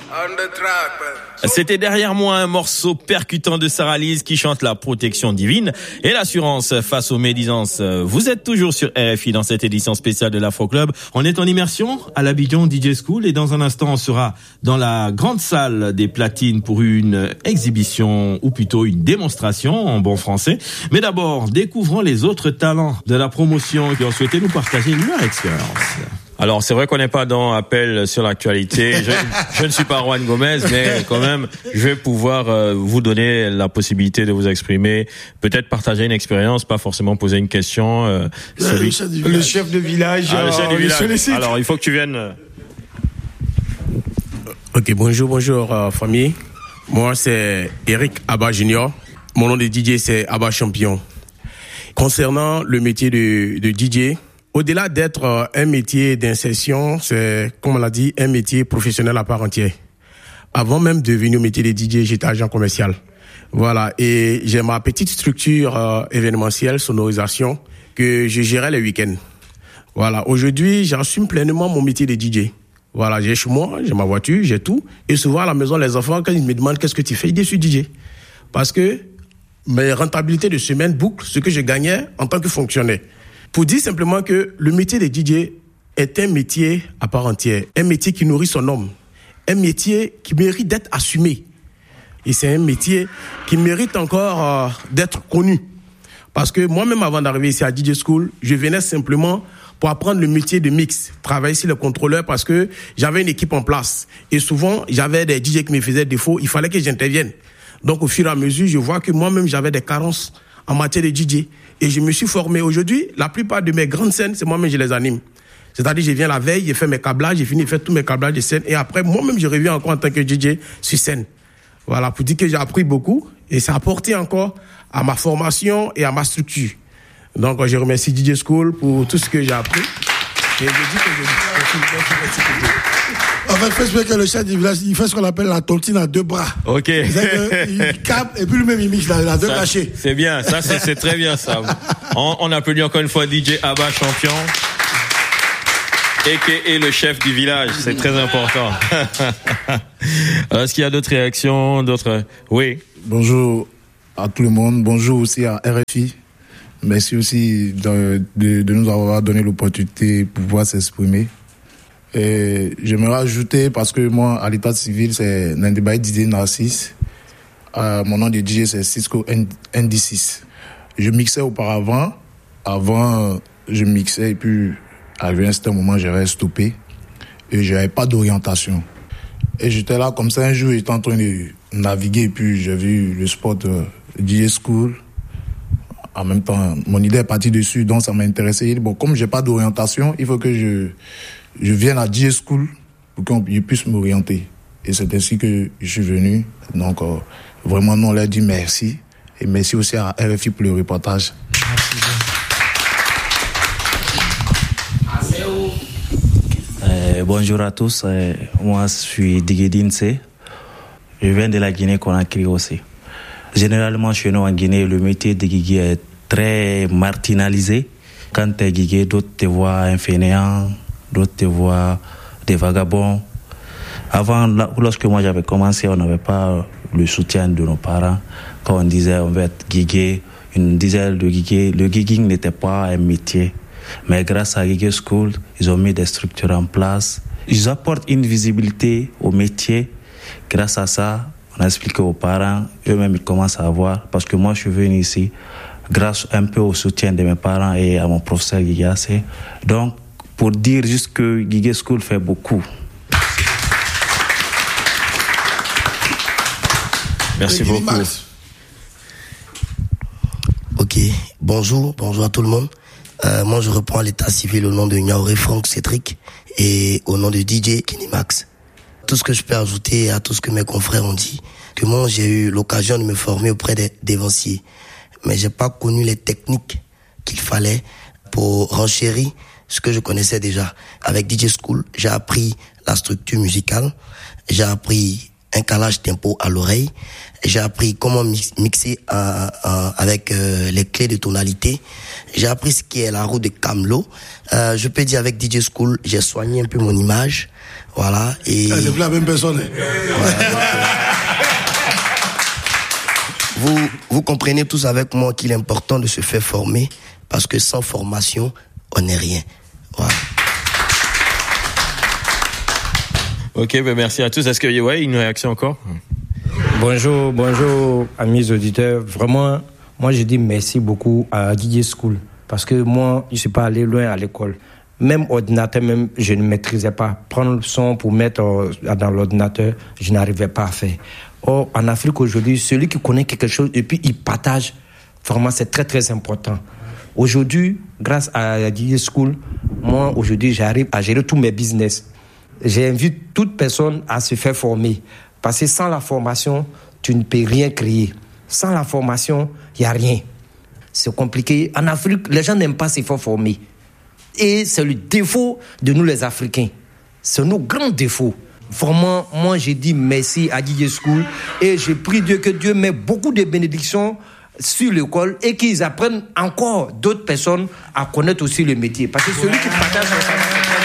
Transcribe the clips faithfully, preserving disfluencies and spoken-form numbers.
C'était derrière moi un morceau percutant de Sarah Lise qui chante la protection divine et l'assurance face aux médisances. Vous êtes toujours sur R F I dans cette édition spéciale de l'Afro Club. On est en immersion à l'Abidjan D J School et dans un instant on sera dans la grande salle des platines pour une exhibition ou plutôt une démonstration en bon français. Mais d'abord, découvrons les autres talents de la promotion qui ont souhaité nous partager leur expérience. Alors, c'est vrai qu'on n'est pas dans Appel sur l'actualité. Je, je ne suis pas Juan Gomez, mais quand même, je vais pouvoir euh, vous donner la possibilité de vous exprimer, peut-être partager une expérience, pas forcément poser une question. Euh, celui... le, chef le chef de village. Ah, le chef du village. Alors, il faut que tu viennes. Ok, bonjour, bonjour, euh, famille. Moi, c'est Eric Abba Junior. Mon nom de D J, c'est Abba Champion. Concernant le métier de, de D J, au-delà d'être un métier d'insertion, c'est, comme on l'a dit, un métier professionnel à part entière. Avant même de devenir au métier de D J, j'étais agent commercial. Voilà, et j'ai ma petite structure euh, événementielle, sonorisation, que je gérais les week-ends. Voilà, aujourd'hui, j'assume pleinement mon métier de D J. Voilà, j'ai chez moi, j'ai ma voiture, j'ai tout. Et souvent, à la maison, les enfants, quand ils me demandent qu'est-ce que tu fais, je dis, je suis D J. Parce que mes rentabilités de semaine bouclent ce que je gagnais en tant que fonctionnaire. Pour dire simplement que le métier de D J est un métier à part entière, un métier qui nourrit son homme, un métier qui mérite d'être assumé. Et c'est un métier qui mérite encore euh, d'être connu. Parce que moi-même, avant d'arriver ici à D J School, je venais simplement pour apprendre le métier de mix, travailler sur le contrôleur parce que j'avais une équipe en place. Et souvent, j'avais des D J qui me faisaient défaut, il fallait que j'intervienne. Donc, au fur et à mesure, je vois que moi-même, j'avais des carences en matière de D J. Et je me suis formé. Aujourd'hui, la plupart de mes grandes scènes, c'est moi-même, je les anime. C'est-à-dire, je viens la veille, j'ai fait mes câblages, j'ai fini de faire tous mes câblages de scène. Et après, moi-même, je reviens encore en tant que D J sur scène. Voilà, pour dire que j'ai appris beaucoup. Et ça a apporté encore à ma formation et à ma structure. Donc, je remercie D J School pour tout ce que j'ai appris. Et je dis que je dis en fait, il faut expliquer que le chef du village, il fait ce qu'on appelle la tontine à deux bras. Ok. Il cap et puis lui-même il mixe la, la deux ça, cachés. C'est bien, ça c'est, c'est très bien ça. On, on applaudit encore une fois D J Abba Champion, a k a le chef du village, c'est très important. Est-ce qu'il y a d'autres réactions, d'autres... Oui. Bonjour à tout le monde, bonjour aussi à R F I. Merci aussi de, de, de nous avoir donné l'opportunité pour pouvoir s'exprimer. Et j'aimerais ajouter, parce que moi, à l'état civil, c'est Nandibay Didier Narcisse. Euh, mon nom de D J, c'est Cisco N D six. Je mixais auparavant. Avant, je mixais et puis, arrivé un certain moment, j'avais stoppé. Et je n'avais pas d'orientation. Et j'étais là, comme ça, un jour, j'étais en train de naviguer et puis j'ai vu le spot euh, D J School. En même temps, mon idée est partie dessus, donc ça m'a intéressé. Bon, comme j'ai pas d'orientation, il faut que je, je vienne à D J School pour qu'on puisse m'orienter. Et c'est ainsi que je suis venu. Donc, euh, vraiment, nous, on leur dit merci. Et merci aussi à R F I pour le reportage. Euh, bonjour à tous. Euh, moi, je suis Digedine C. Je viens de la Guinée-Conakry aussi. Généralement, chez nous en Guinée, le métier de guigui est très marginalisé. Quand tu es guigui, d'autres te voient un fainéant, d'autres te voient des vagabonds. Avant, lorsque moi j'avais commencé, on n'avait pas le soutien de nos parents. Quand on disait on va être guigui, une dizaine de guigui, le gigging n'était pas un métier. Mais grâce à Guigui School, ils ont mis des structures en place. Ils apportent une visibilité au métier. Grâce à ça, on a expliqué aux parents, eux-mêmes ils commencent à voir, parce que moi je suis venu ici grâce un peu au soutien de mes parents et à mon professeur Guigui Assé. Donc, pour dire juste que Guigui School fait beaucoup. Merci beaucoup. Ok, bonjour, bonjour à tout le monde. Euh, moi je reprends l'état civil au nom de Niaouré Franck Cédric et au nom de D J Kenny Max. Tout ce que je peux ajouter à tout ce que mes confrères ont dit, que moi j'ai eu l'occasion de me former auprès des dévanciers, mais j'ai pas connu les techniques qu'il fallait pour renchérir ce que je connaissais déjà. Avec D J School, j'ai appris la structure musicale, j'ai appris un calage tempo à l'oreille, j'ai appris comment mixer euh, euh, avec euh, les clés de tonalité, j'ai appris ce qui est la roue de Camelot. Euh, je peux dire avec D J School, j'ai soigné un peu mon image, Voilà. Et... Ah, c'est plus la même personne. Vous, vous comprenez tous avec moi qu'il est important de se faire former parce que sans formation, on n'est rien. Voilà. Ok, ben merci à tous. Est-ce qu'il y a une réaction encore? Bonjour, bonjour, amis auditeurs. Vraiment, moi, je dis merci beaucoup à Didier School parce que moi, je ne suis pas allé loin à l'école. Même ordinateur, même, je ne maîtrisais pas. Prendre le son pour mettre euh, dans l'ordinateur, je n'arrivais pas à faire. Or, en Afrique aujourd'hui, celui qui connaît quelque chose et puis il partage, vraiment, c'est très, très important. Aujourd'hui, grâce à Didier School, moi, aujourd'hui, j'arrive à gérer tous mes business. J'invite toute personne à se faire former. Parce que sans la formation, tu ne peux rien créer. Sans la formation, il n'y a rien. C'est compliqué. En Afrique, les gens n'aiment pas se faire former. Et c'est le défaut de nous, les Africains. C'est nos grands défauts. Vraiment, moi, j'ai dit merci à Didier School et j'ai prié Dieu que Dieu met beaucoup de bénédictions sur l'école et qu'ils apprennent encore d'autres personnes à connaître aussi le métier. Parce que celui qui partage son savoir,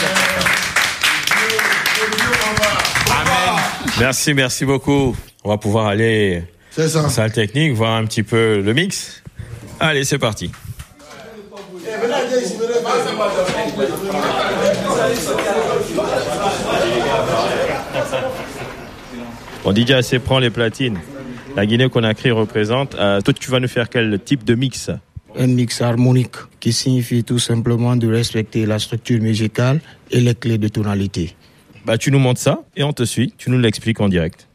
Amen. Merci, merci beaucoup. On va pouvoir aller en salle technique, voir un petit peu le mix. Allez, c'est parti. Bon, D J A C prend les platines. La Guinée-Conakry représente. Euh, toi, tu vas nous faire quel type de mix? Un mix harmonique qui signifie tout simplement de respecter la structure musicale et les clés de tonalité. Bah, tu nous montres ça et on te suit. Tu nous l'expliques en direct.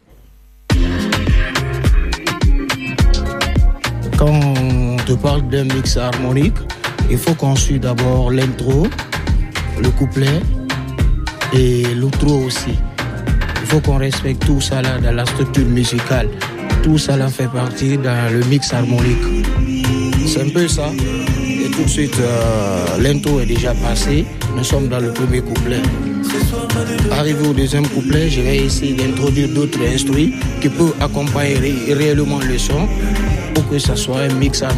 Quand on te parle d'un mix harmonique, il faut qu'on suive d'abord l'intro, le couplet et l'outro aussi. Il faut qu'on respecte tout ça là dans la structure musicale. Tout ça là fait partie dans le mix harmonique. C'est un peu ça. Et tout de suite, euh, l'intro est déjà passé. Nous sommes dans le premier couplet. Arrivé au deuxième couplet, je vais essayer d'introduire d'autres instruments qui peuvent accompagner ré- réellement le son pour que ça soit un mix harmonique.